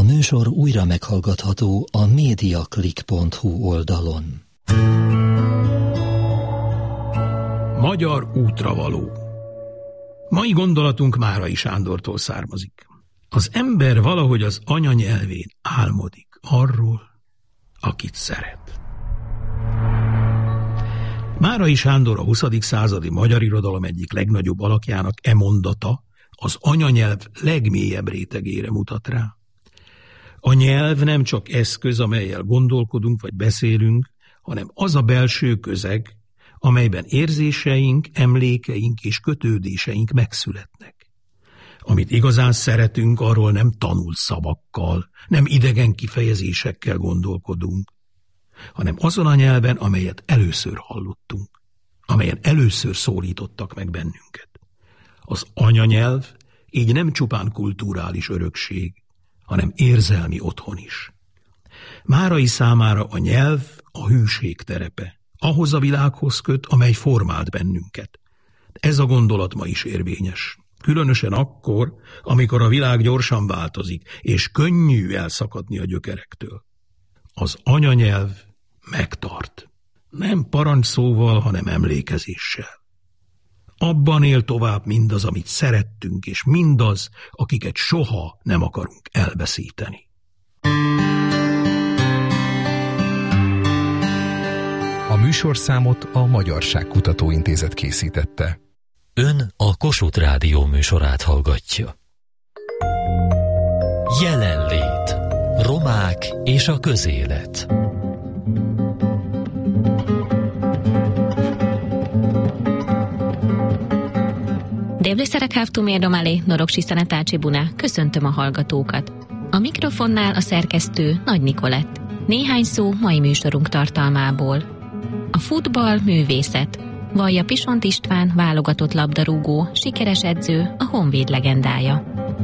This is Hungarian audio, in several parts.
műsor újra meghallgatható a mediaclick.hu oldalon. Magyar útravaló. Mai gondolatunk Márai Sándortól származik. Az ember valahogy az anyanyelvén álmodik arról, akit szeret. Márai Sándor a 20. századi magyar irodalom egyik legnagyobb alakjának e mondata az anyanyelv legmélyebb rétegére mutat rá. A nyelv nem csak eszköz, amellyel gondolkodunk vagy beszélünk, hanem az a belső közeg, amelyben érzéseink, emlékeink és kötődéseink megszületnek. Amit igazán szeretünk, arról nem tanult szavakkal, nem idegen kifejezésekkel gondolkodunk, hanem azon a nyelven, amelyet először hallottunk, amelyen először szólítottak meg bennünket. Az anyanyelv így nem csupán kulturális örökség, hanem érzelmi otthon is. Márai számára a nyelv a hűség terepe, ahhoz a világhoz köt, amely formált bennünket. Ez a gondolat ma is érvényes. Különösen akkor, amikor a világ gyorsan változik, és könnyű elszakadni a gyökerektől. Az anyanyelv megtart. Nem parancsszóval, hanem emlékezéssel. Abban él tovább mindaz, amit szerettünk, és mindaz, akiket soha nem akarunk elveszíteni. A műsorszámot a Magyarság Kutatóintézet készítette. Ön a Kossuth Rádió műsorát hallgatja. Jelenlét. Romák és a közélet. Debleszerek hávtum érdomálé, Norogsi Szanetácsi Buná, köszöntöm a hallgatókat. A mikrofonnál a szerkesztő Nagy Nikolett. Néhány szó mai műsorunk tartalmából. A futball művészet. Vallja Pisont István, válogatott labdarúgó, sikeres edző, a Honvéd legendája.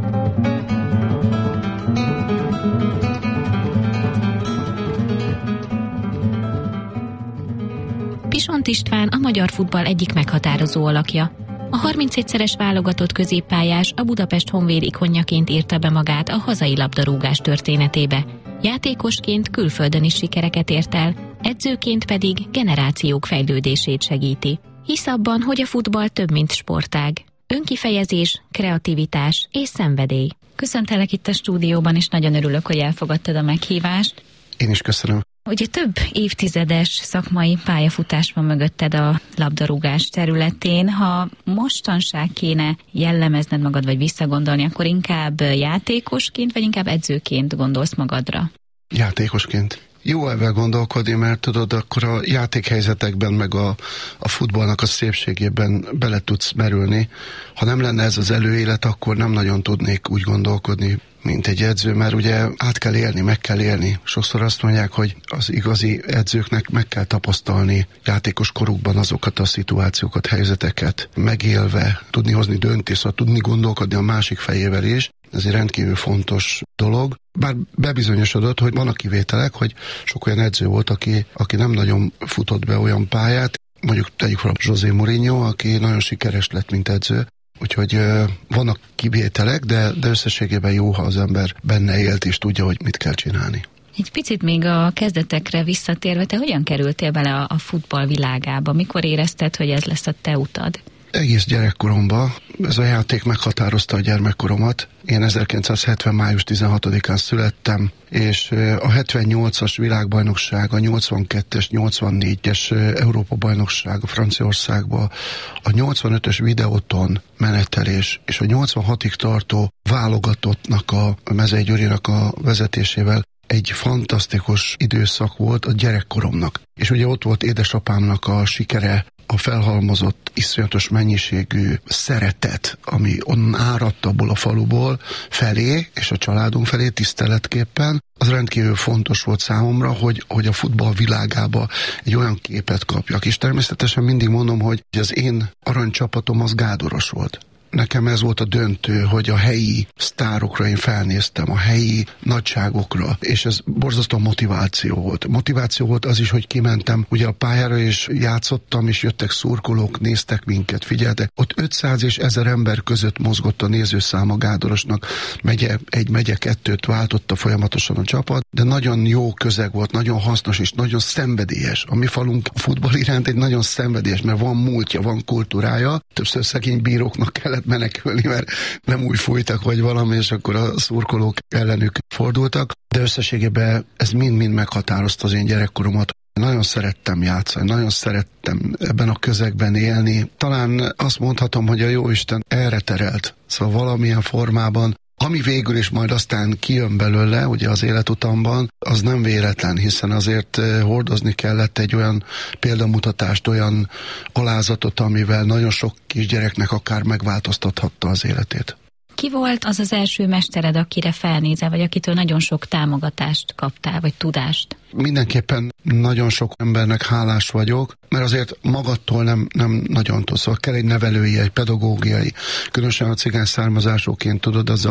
Pisont István a magyar futball egyik meghatározó alakja. A 31-szeres válogatott középpályás a Budapest Honvéd ikonjaként írta be magát a hazai labdarúgás történetébe. Játékosként külföldön is sikereket ért el, edzőként pedig generációk fejlődését segíti. Hisz abban, hogy a futball több, mint sportág. Önkifejezés, kreativitás és szenvedély. Köszöntelek itt a stúdióban, és nagyon örülök, hogy elfogadtad a meghívást. Én is köszönöm. Ugye több évtizedes szakmai pályafutás van mögötted a labdarúgás területén. Ha mostanság kéne jellemezned magad, vagy visszagondolni, akkor inkább játékosként, vagy inkább edzőként gondolsz magadra? Játékosként. Jó ebben gondolkodni, mert tudod, akkor a játékhelyzetekben, meg a futballnak a szépségében bele tudsz merülni. Ha nem lenne ez az előélet, akkor nem nagyon tudnék úgy gondolkodni, mint egy edző, mert ugye át kell élni, meg kell élni. Sokszor azt mondják, hogy az igazi edzőknek meg kell tapasztalni játékos korukban azokat a szituációkat, helyzeteket, megélve, tudni hozni döntést, szóval tudni gondolkodni a másik fejével is. Ez egy rendkívül fontos dolog. Bár bebizonyosodott, hogy vannak kivételek, hogy sok olyan edző volt, aki nem nagyon futott be olyan pályát. Mondjuk tegyük fel a José Mourinho, aki nagyon sikeres lett, mint edző. Úgyhogy vannak kivételek, de összességében jó, ha az ember benne élt és tudja, hogy mit kell csinálni. Egy picit még a kezdetekre visszatérve, te hogyan kerültél bele a futball világába? Mikor érezted, hogy ez lesz a te utad? Egész gyerekkoromban ez a játék meghatározta a gyermekkoromat. Én 1970. május 16-án születtem, és a 78-as világbajnokság, a 82-es, 84-es Európa-bajnokság a Franciaországban, a 85-ös videóton menetelés és a 86-ig tartó válogatottnak a Mezei Gyurinak a vezetésével egy fantasztikus időszak volt a gyerekkoromnak. És ugye ott volt édesapámnak a sikere, a felhalmozott iszonyatos mennyiségű szeretet, ami onnan áradt abból a faluból felé, és a családunk felé tiszteletképpen, az rendkívül fontos volt számomra, hogy a futball világába egy olyan képet kapjak. És természetesen mindig mondom, hogy az én aranycsapatom az gádoros volt. nekem ez volt a döntő, hogy a helyi sztárokra én felnéztem, a helyi nagyságokra, és ez borzasztó motiváció volt. Motiváció volt az is, hogy kimentem ugye a pályára, és játszottam, és jöttek szurkolók, néztek minket, figyeltek. Ott 500 és 1000 ember között mozgott a nézőszám a Gádorosnak, megye 2-t váltotta folyamatosan a csapat, de nagyon jó közeg volt, nagyon hasznos és nagyon szenvedélyes. A mi falunk futball iránt egy nagyon szenvedélyes, mert van múltja, van kultúrája. Többször szegény bíróknak kellett menekülni, mert nem úgy fújtak, vagy valami, és akkor a szurkolók ellenük fordultak. De összességében ez mind-mind meghatározta az én gyerekkoromat. Nagyon szerettem játszani, nagyon szerettem ebben a közegben élni. Talán azt mondhatom, hogy a Jóisten erre terelt. Szóval valamilyen formában, ami végül is majd aztán kijön belőle, ugye az életutamban, az nem véletlen, hiszen azért hordozni kellett egy olyan példamutatást, olyan alázatot, amivel nagyon sok kisgyereknek akár megváltoztathatta az életét. Ki volt az az első mestered, akire felnézel, vagy akitől nagyon sok támogatást kaptál, vagy tudást? Mindenképpen nagyon sok embernek hálás vagyok, mert azért magadtól nem nagyon tudsz. Szóval kell egy nevelői, egy pedagógiai, különösen a cigány származásóként tudod, az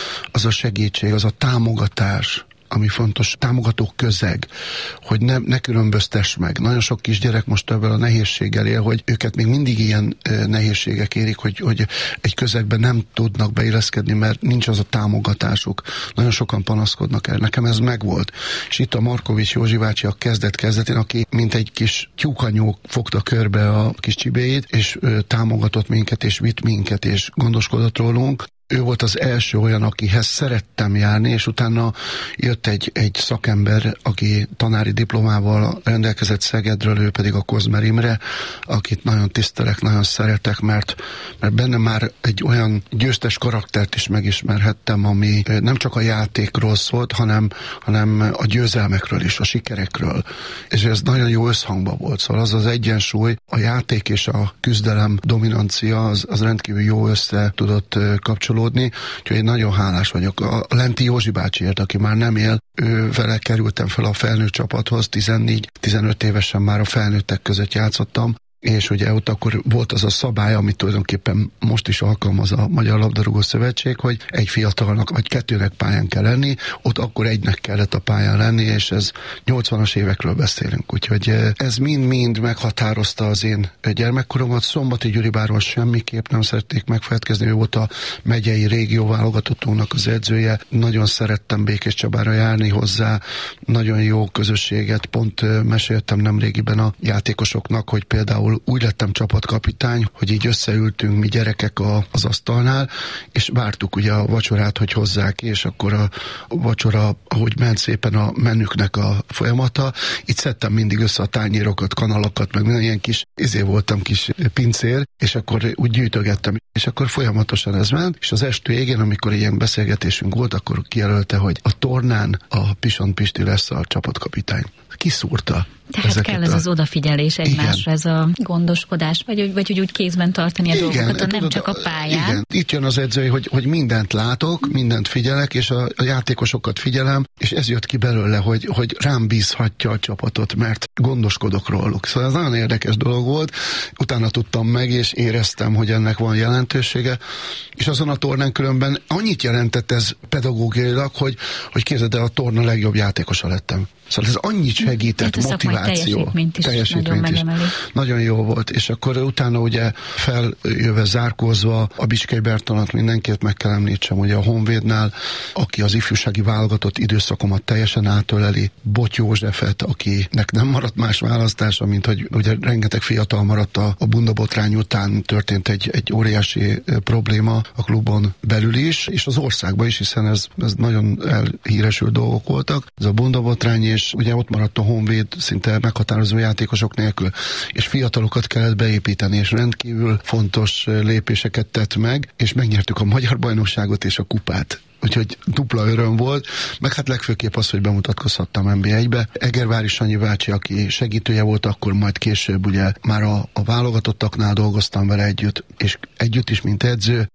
a segítség, az a támogatás, ami fontos, támogató közeg, hogy ne különböztess meg. Nagyon sok kisgyerek most ebből a nehézséggel él, hogy őket még mindig ilyen nehézségek érik, hogy egy közegben nem tudnak beilleszkedni, mert nincs az a támogatásuk. Nagyon sokan panaszkodnak el. Nekem ez megvolt. És itt a Markovics Józsi bácsi a kezdetén, aki mint egy kis tyúkanyó fogta körbe a kis csibéjét, és támogatott minket, és vitt minket, és gondoskodott rólunk. Ő volt az első olyan, akihez szerettem járni, és utána jött egy szakember, aki tanári diplomával rendelkezett Szegedről, ő pedig a Kozmer Imre, akit nagyon tisztelek, nagyon szeretek, mert benne már egy olyan győztes karaktert is megismerhettem, ami nem csak a játékról szólt, hanem a győzelmekről is, a sikerekről. És ez nagyon jó összhangban volt. Szóval az egyensúly, a játék és a küzdelem dominancia, az rendkívül jó össze tudott kapcsolódni. Úgyhogy én nagyon hálás vagyok. A Lenti Józsi bácsiért, aki már nem él, ő vele kerültem fel a felnőtt csapathoz, 14-15 évesen már a felnőttek között játszottam, és ugye ott akkor volt az a szabály, amit tulajdonképpen most is alkalmaz a Magyar Labdarúgó Szövetség, hogy egy fiatalnak vagy 2-nek pályán kell lenni, ott akkor 1-nek kellett a pályán lenni, és ez 80-as évekről beszélünk. Úgyhogy ez mind-mind meghatározta az én gyermekkoromat. Szombati Gyuri bárról semmiképp nem szerették megfeledkezni, ő volt a megyei régió válogatottunknak az edzője. Nagyon szerettem Békés Csabára járni hozzá, nagyon jó közösséget. Pont meséltem nemrégiben a játékosoknak, hogy például úgy lettem csapatkapitány, hogy így összeültünk mi gyerekek az asztalnál, és vártuk ugye a vacsorát, hogy hozzák, és akkor a vacsora, ahogy ment szépen a menüknek a folyamata, itt szedtem mindig össze a tányérokat, kanalakat, meg minden ilyen kis, voltam kis pincér, és akkor úgy gyűjtögettem, és akkor folyamatosan ez ment, és az estő végén, amikor ilyen beszélgetésünk volt, akkor kijelölte, hogy a tornán a Pisont Pisti lesz a csapatkapitány. Kiszúrta. Tehát kell ez az odafigyelés egymásra, ez a gondoskodás, vagy hogy úgy kézben tartani a dolgokat, nem csak a pályán. Igen. Itt jön az edzői, hogy mindent látok, mindent figyelek, és a játékosokat figyelem, és ez jött ki belőle, hogy rám bízhatja a csapatot, mert gondoskodok róluk. Szóval ez nagyon érdekes dolog volt. Utána tudtam meg, és éreztem, hogy ennek van jelentősége, és azon a tornán különben annyit jelentett ez pedagógiailag, hogy képzeld el, a torna legjobb játékosa lettem. Szóval ez annyit segített, motiváció. Teljesítményt is. Nagyon jó volt, és akkor utána ugye feljöve, zárkózva a Bicskei Bertalant mindenkit meg kell említsem, ugye a Honvédnál, aki az ifjúsági válogatott időszakomat teljesen átöleli, Bot Józsefet, akinek nem maradt más választása, mint hogy ugye rengeteg fiatal maradt a bundabotrány után, történt egy óriási probléma a klubon belül is, és az országban is, hiszen ez nagyon elhíresült dolgok voltak. Ez a bundabotrány, és ugye ott maradt a Honvéd szinte meghatározó játékosok nélkül, és fiatalokat kellett beépíteni, és rendkívül fontos lépéseket tett meg, és megnyertük a magyar bajnokságot és a kupát. Úgyhogy dupla öröm volt, meg hát legfőképp az, hogy bemutatkozhattam NB1-be. Egervári Sanyi bácsi, aki segítője volt, akkor majd később ugye már a válogatottaknál dolgoztam vele együtt, és együtt is, mint edző.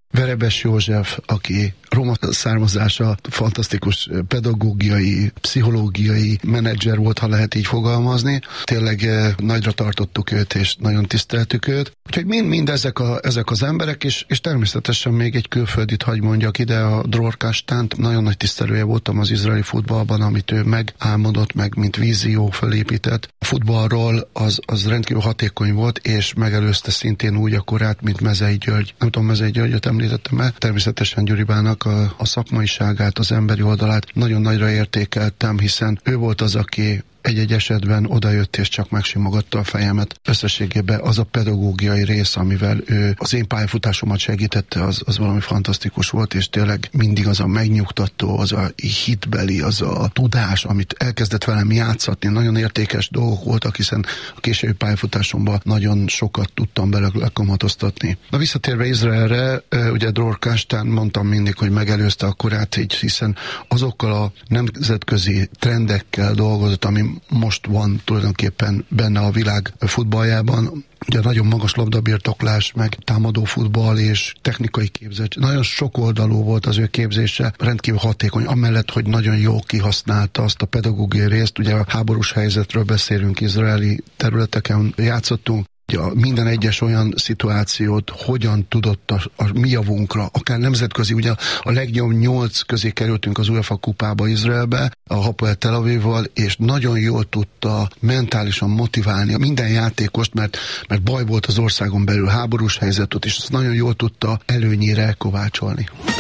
Verebes József, aki roma származása, fantasztikus pedagógiai, pszichológiai menedzser volt, ha lehet így fogalmazni. Tényleg nagyra tartottuk őt, és nagyon tiszteltük őt. Úgyhogy mind ezek az emberek, és természetesen még egy külföldit hagy mondjak ide, a Dror Kastánt. Nagyon nagy tisztelője voltam az izraeli futballban, amit ő megálmodott, meg mint vízió felépített. A futballról az rendkívül hatékony volt, és megelőzte szintén úgy a korát, mint Mezei György. Nem tudom, Mezei Györgyöt említettem-e? Természetesen Gyuribának a szakmaiságát, az emberi oldalát nagyon nagyra értékeltem, hiszen ő volt az, aki egy-egy esetben odajött és csak megsimogatta a fejemet. Összességében az a pedagógiai rész, amivel ő az én pályafutásomat segítette, az valami fantasztikus volt, és tényleg mindig az a megnyugtató, az a hitbeli, az a tudás, amit elkezdett velem játszatni, nagyon értékes dolgok voltak, hiszen a későbbi pályafutásomban nagyon sokat tudtam bele lekamatoztatni. Na, visszatérve Izraelre, ugye Dror Kastán, mondtam mindig, hogy megelőzte a korát, hiszen azokkal a nemzetközi trendekkel dolgozott, ami most van tulajdonképpen benne a világ futballjában. Ugye nagyon magas labdabirtoklás, meg támadó futball és technikai képzettség. Nagyon sokoldalú volt az ő képzése, rendkívül hatékony, amellett, hogy nagyon jól kihasználta azt a pedagógiai részt. Ugye a háborús helyzetről beszélünk, izraeli területeken játszottunk. Minden egyes olyan szituációt hogyan tudott a mi javunkra, akár nemzetközi, ugye a legjobb 8 közé kerültünk az UEFA kupába Izraelbe, a Hapoel Tel Avivval, és nagyon jól tudta mentálisan motiválni minden játékost, mert baj volt az országon belül, háborús helyzetet, és ezt nagyon jól tudta előnyére kovácsolni.